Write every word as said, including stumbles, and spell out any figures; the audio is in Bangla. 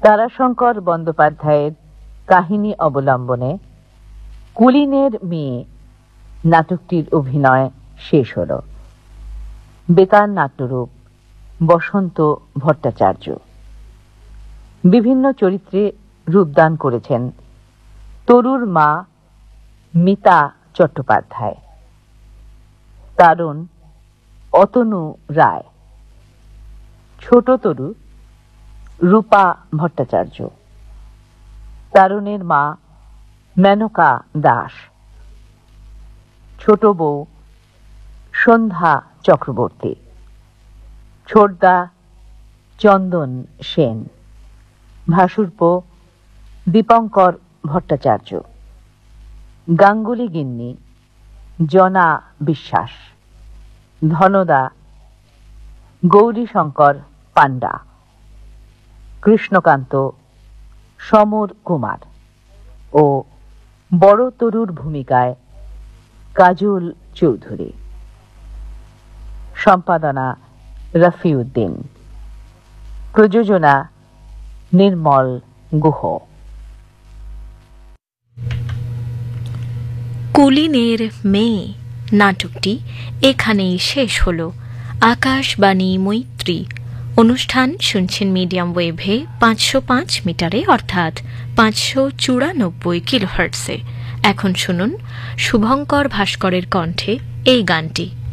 তারাশঙ্কর বন্দ্যোপাধ্যায়ের কাহিনী অবলম্বনে কুলীনের মেয়ে নাটকটির অভিনয় শেষ হল। বেতার নাট্যরূপ বসন্ত ভট্টাচার্য। বিভিন্ন চরিত্রে রূপদান করেছেন তরুর মা মিতা চট্টোপাধ্যায়, তারণ অতনু রায়, ছোট তরু রূপা ভট্টাচার্য, তারণের মা মেনকা দাস, ছোট বউ সন্ধ্যা চক্রবর্তী, ছোটদা চন্দন সেন, ভাসুরপো দীপঙ্কর ভট্টাচার্য, গাঙ্গুলি গিন্নি জনা বিশ্বাস, ধনদা গৌরীশঙ্কর পান্ডা, কৃষ্ণকান্ত সমর কুমার ও বড় তরুর ভূমিকায় কাজল চৌধুরী। সম্পাদনা রফিউদ্দিন। প্রযোজনা নির্মল গুহ। কুলীনের মেয়ে নাটকটি এখানেই শেষ হল। আকাশবাণী মৈত্রী অনুষ্ঠান শুনছেন মিডিয়াম ওয়েভে পাঁচশো পাঁচ মিটারে অর্থাৎ পাঁচশো চুরানব্বই কিলোহার্টসে। এখন শুনুন শুভঙ্কর ভাস্করের কণ্ঠে এই গানটি।